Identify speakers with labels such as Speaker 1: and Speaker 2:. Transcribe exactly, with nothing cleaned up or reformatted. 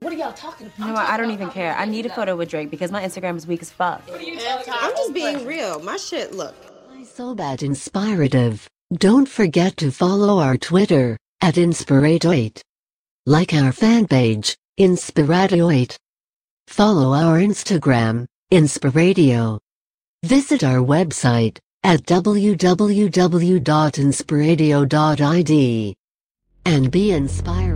Speaker 1: What are y'all talking about?
Speaker 2: You know what? I don't even care. I need a photo with Drake because my Instagram is weak as fuck.
Speaker 3: I'm just being real. My shit, look.
Speaker 4: So bad inspirative. Don't forget to follow our Twitter, at Inspiratoit. Like our fan page, Inspiratoit. Follow our Instagram, Inspiradio. Visit our website, at w w w dot inspiradio dot i d. And be inspired.